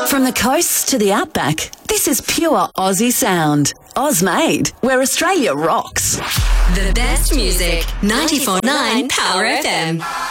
From the coast to the outback, this is pure Aussie sound. Ozmade, where Australia rocks. The best music, 94.9 Power FM.